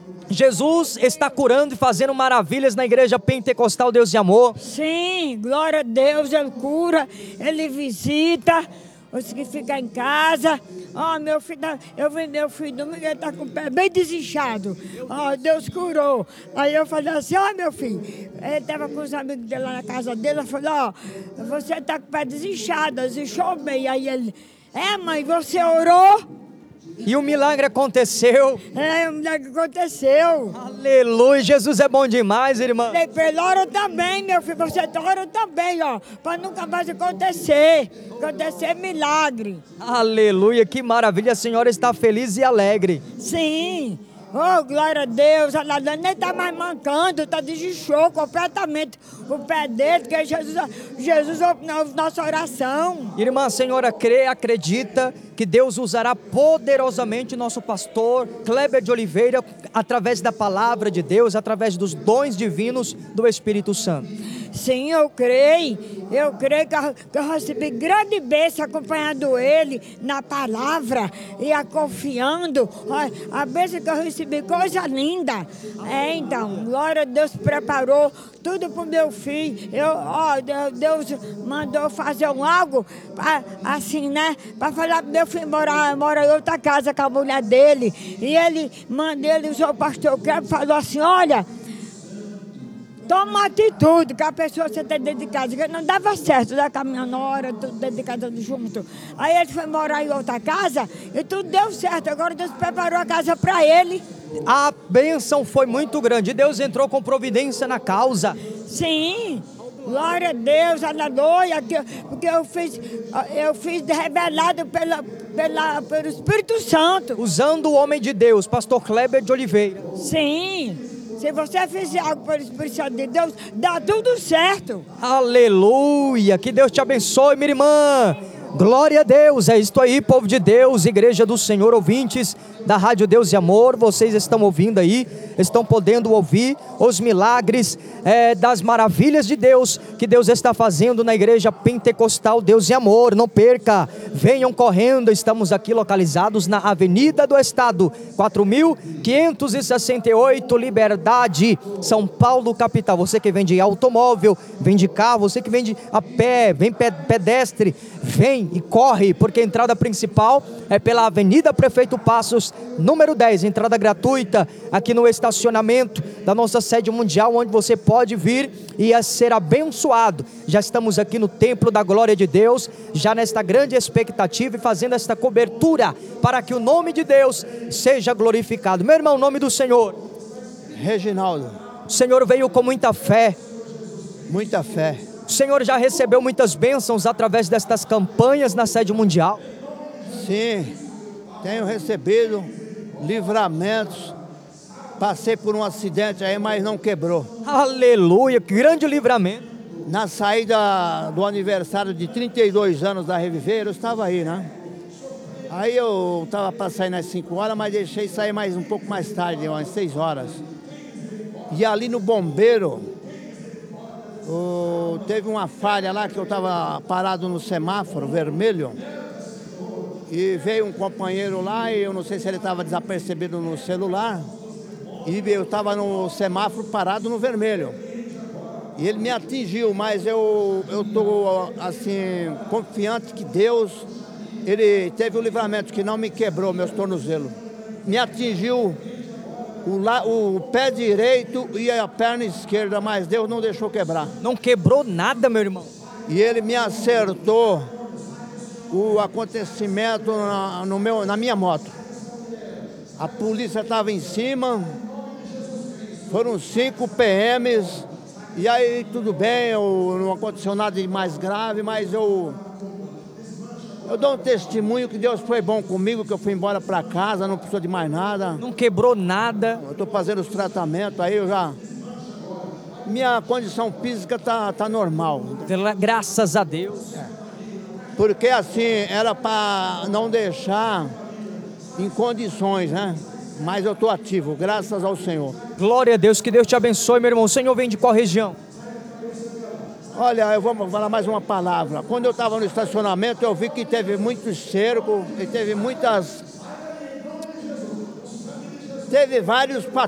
Jesus está curando e fazendo maravilhas na igreja pentecostal Deus de Amor. Sim, glória a Deus, Ele cura, Ele visita os que ficam em casa. Ó, meu filho, eu vi meu filho domingo, ele está com o pé bem desinchado. Ó, Deus curou. Aí eu falei assim, ó, meu filho, ele estava com os amigos dele lá na casa dele, eu falei, ó, você está com o pé desinchado, desinchou bem. Aí ele, mãe, você orou? E o milagre aconteceu. O milagre aconteceu. Aleluia, Jesus é bom demais, irmã. Ele ora também, meu filho, você ora também, ó, para nunca mais acontecer milagre. Aleluia, que maravilha, a senhora está feliz e alegre. Sim, oh, glória a Deus, ela nem está mais mancando, está desinchou completamente o pé dele, porque Jesus ouve nossa oração. Irmã, a senhora crê, acredita que Deus usará poderosamente nosso pastor Kleber de Oliveira através da palavra de Deus, através dos dons divinos do Espírito Santo? Sim, eu creio que eu recebi grande bênção acompanhando ele na palavra e confiando. A bênção que eu recebi, coisa linda. Então, glória a Deus, preparou tudo para o meu filho. Deus mandou fazer algo assim, né? Para falar para meu filho mora em outra casa com a mulher dele. E ele usou o pastor Kleber, falou assim, olha, toma uma atitude, que a pessoa você está dentro de casa, que não dava certo, né? Com a minha nora, tudo dentro de casa junto. Aí ele foi morar em outra casa e tudo deu certo. Agora Deus preparou a casa para ele. A bênção foi muito grande, Deus entrou com providência na causa. Sim, glória a Deus, aleluia, porque eu fiz revelado pelo Espírito Santo. Usando o homem de Deus, pastor Kleber de Oliveira. Sim. Se você fizer algo pelo Espírito Santo de Deus, dá tudo certo. Aleluia, que Deus te abençoe, minha irmã. Glória a Deus, é isto aí, povo de Deus, igreja do Senhor, ouvintes da Rádio Deus e Amor, vocês estão ouvindo aí, estão podendo ouvir os milagres das maravilhas de Deus, que Deus está fazendo na igreja pentecostal Deus e Amor. Não perca, venham correndo, estamos aqui localizados na Avenida do Estado, 4.568, Liberdade, São Paulo, capital. Você que vende automóvel, vende carro, você que vende a pé, vem pedestre, vem e corre, porque a entrada principal é pela Avenida Prefeito Passos, número 10, entrada gratuita aqui no estacionamento da nossa sede mundial, onde você pode vir e ser abençoado. Já estamos aqui no Templo da Glória de Deus, já nesta grande expectativa e fazendo esta cobertura para que o nome de Deus seja glorificado. Meu irmão, o nome do Senhor? Reginaldo. O Senhor veio com muita fé. Muita fé. O Senhor já recebeu muitas bênçãos através destas campanhas na sede mundial? Sim, tenho recebido livramentos. Passei por um acidente aí, mas não quebrou. Aleluia, que grande livramento. Na saída do aniversário de 32 anos da Reviveira, eu estava aí, né? Aí eu estava para sair nas 5 horas, mas deixei sair mais um pouco mais tarde, umas 6 horas. E ali no bombeiro, teve uma falha lá que eu estava parado no semáforo vermelho. E veio um companheiro lá e eu não sei se ele estava desapercebido no celular. E eu estava no semáforo parado no vermelho. E ele me atingiu, mas eu estou assim, confiante que Deus, Ele teve o livramento que não me quebrou meus tornozelos. Me atingiu o pé direito e a perna esquerda, mas Deus não deixou quebrar. Não quebrou nada, meu irmão. E Ele me acertou o acontecimento na minha moto. A polícia estava em cima, foram 5 PMs, e aí tudo bem, não aconteceu nada de mais grave, mas eu dou um testemunho que Deus foi bom comigo, que eu fui embora para casa, não precisou de mais nada. Não quebrou nada. Eu estou fazendo os tratamentos, aí minha condição física tá normal. Graças a Deus. Porque assim, era para não deixar em condições, né? Mas eu estou ativo, graças ao Senhor. Glória a Deus, que Deus te abençoe, meu irmão. O Senhor vem de qual região? Olha, eu vou falar mais uma palavra. Quando eu estava no estacionamento, eu vi que teve muitos cercos, e teve vários